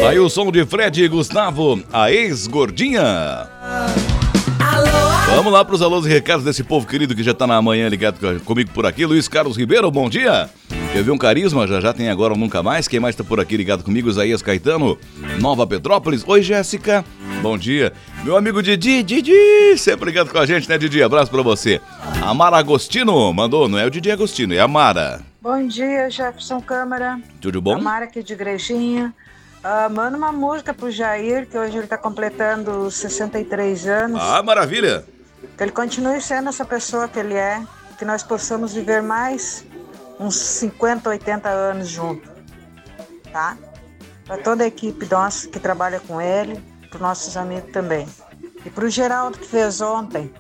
Aí o som de Fred e Gustavo, a ex-gordinha. Vamos lá para os alôs e recados desse povo querido que já tá na manhã ligado comigo por aqui. Luiz Carlos Ribeiro, bom dia. Quer ver um carisma? Já tem agora ou nunca mais. Quem mais tá por aqui ligado comigo? Isaías Caetano, Nova Petrópolis. Oi, Jéssica. Bom dia. Meu amigo Didi, sempre ligado com a gente, né, Didi? Abraço pra você. A Mara Agostino mandou, não é o Didi Agostino, é a Mara. Bom dia, Jefferson Câmara. Tudo bom? A Mara aqui de Igrejinha. Manda uma música pro Jair, que hoje ele tá completando 63 anos. Ah, maravilha. Que ele continue sendo essa pessoa que ele é, que nós possamos viver mais uns 50, 80 anos juntos, tá? Para toda a equipe nossa que trabalha com ele, para nossos amigos também. E pro Geraldo que fez ontem,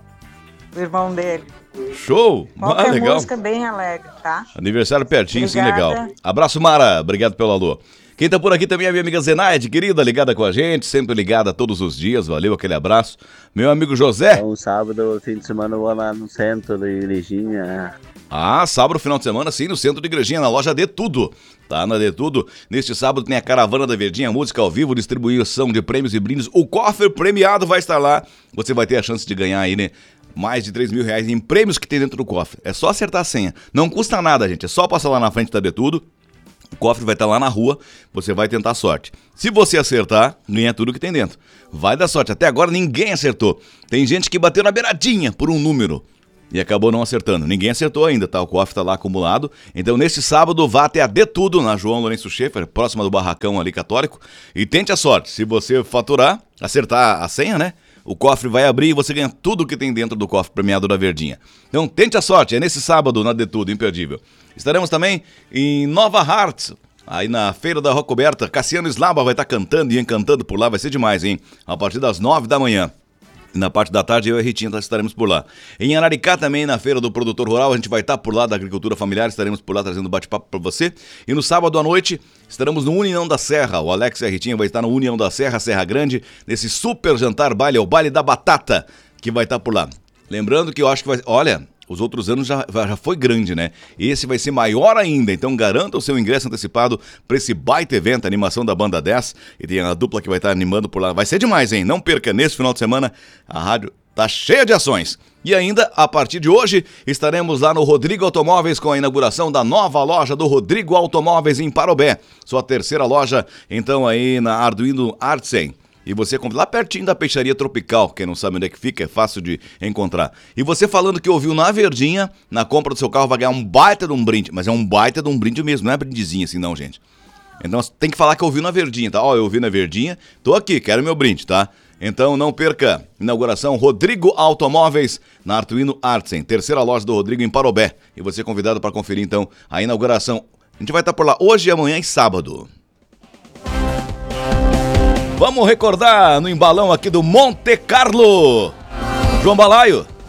o irmão dele. Show! Qualquer legal. música bem alegre, tá? Aniversário pertinho, Obrigada. Sim, legal. Abraço, Mara. Obrigado pelo alô. Quem tá por aqui também é a minha amiga Zenaide, querida, ligada com a gente, sempre ligada todos os dias, valeu, aquele abraço. Meu amigo José. Um sábado, fim de semana, eu vou lá no centro da Igrejinha. Ah, sábado, final de semana, sim, no centro de Igrejinha, na loja De Tudo. Tá, na De Tudo. Neste sábado tem a Caravana da Verdinha, música ao vivo, distribuição de prêmios e brindes. O cofre premiado vai estar lá. Você vai ter a chance de ganhar aí, né? Mais de 3 mil reais em prêmios que tem dentro do cofre. É só acertar a senha. Não custa nada, gente. É só passar lá na frente da De Tudo. O cofre vai estar lá na rua, você vai tentar a sorte. Se você acertar, ganha tudo que tem dentro. Vai dar sorte. Até agora ninguém acertou. Tem gente que bateu na beiradinha por um número e acabou não acertando. Ninguém acertou ainda, tá? O cofre tá lá acumulado. Então, neste sábado, vá até a De Tudo, na João Lourenço Schaefer, próxima do barracão ali católico, e tente a sorte. Se você faturar, acertar a senha, né? O cofre vai abrir e você ganha tudo que tem dentro do cofre premiado da Verdinha. Então tente a sorte, é nesse sábado na De Tudo, imperdível. Estaremos também em Nova Hartz, aí na Feira da Rocoberta. Cassiano Slaba vai estar cantando e encantando por lá, vai ser demais, hein? A partir das 9 da manhã. E na parte da tarde eu e a Ritinha estaremos por lá. Em Araricá também, na Feira do Produtor Rural, a gente vai estar por lá da Agricultura Familiar, estaremos por lá trazendo bate-papo para você. E no sábado à noite estaremos no União da Serra, o Alex e a Ritinha vai estar no União da Serra, Serra Grande, nesse super jantar baile, é o Baile da Batata, que vai estar por lá. Lembrando que eu acho que vai... Olha, os outros anos já foi grande, né? Esse vai ser maior ainda, então garanta o seu ingresso antecipado para esse baita evento, animação da Banda 10, e tem a dupla que vai estar animando por lá. Vai ser demais, hein? Não perca, nesse final de semana a rádio tá cheia de ações. E ainda, a partir de hoje, estaremos lá no Rodrigo Automóveis com a inauguração da nova loja do Rodrigo Automóveis em Parobé. Sua terceira loja, então, aí na Arduino Artsen. E você compra lá pertinho da Peixaria Tropical, quem não sabe onde é que fica, é fácil de encontrar. E você falando que ouviu na Verdinha, na compra do seu carro vai ganhar um baita de um brinde. Mas é um baita de um brinde mesmo, não é brindezinho assim não, gente. Então tem que falar que ouviu na Verdinha, tá? Ó, eu ouvi na Verdinha, tô aqui, quero meu brinde, tá? Então não perca, inauguração Rodrigo Automóveis na Arduino Artsen, terceira loja do Rodrigo em Parobé. E você é convidado para conferir então a inauguração. A gente vai estar por lá hoje, amanhã e sábado. Vamos recordar no embalão aqui do Monte Carlo. João Balaio.